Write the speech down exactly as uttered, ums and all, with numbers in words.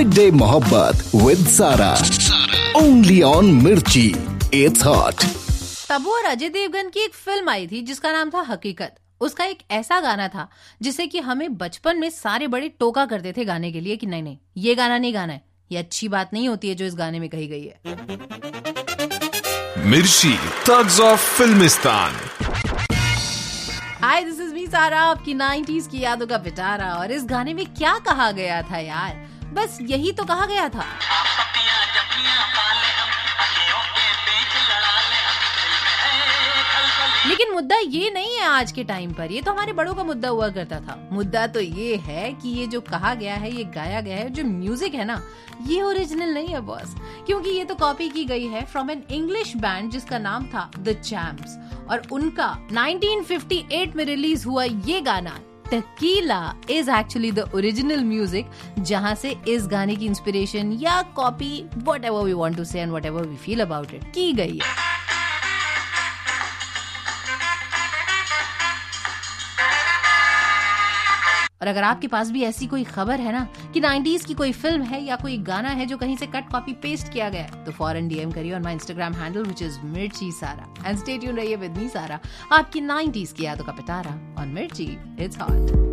Weekday Mohabbat with Sara. Only on Mirchi. It's hot. Tabu और अजय देवगन की एक फिल्म आई थी जिसका नाम था हकीकत। उसका एक ऐसा गाना था जिसे कि हमें बचपन में सारे बड़े टोका करते थे गाने के लिए कि नहीं नहीं ये गाना नहीं गाना है, ये अच्छी बात नहीं होती है जो इस गाने में कही गई है। मिर्ची thugs of Filmistaan. Hi, this is me सारा, आपकी नाइंटीज़ की यादों का पिटारा। और इस गाने में क्या कहा गया था यार, बस यही तो कहा गया था। लेकिन मुद्दा ये नहीं है आज के टाइम पर, ये तो हमारे बड़ों का मुद्दा हुआ करता था। मुद्दा तो ये है कि ये जो कहा गया है, ये गाया गया है, जो म्यूजिक है ना, ये ओरिजिनल नहीं है बॉस, क्योंकि ये तो कॉपी की गई है फ्रॉम एन इंग्लिश बैंड जिसका नाम था द चैम्प्स। और उनका नाइनटीन फिफ्टी एट में रिलीज हुआ ये गाना tequila is actually the original music, जहां से इस गाने की इंस्पिरेशन या copy, what ever we want to से and what ever we feel about it, की गई है। और अगर आपके पास भी ऐसी कोई खबर है ना कि नाइंटीज़ की कोई फिल्म है या कोई गाना है जो कहीं से कट कॉपी पेस्ट किया गया है, तो फौरन डीएम करिए on my Instagram handle which is मिर्ची सारा। एंड स्टे ट्यून्ड रहिए विद मी सारा, आपकी नाइंटीज़ की यादों का पिटारा ऑन मिर्ची। It's hot.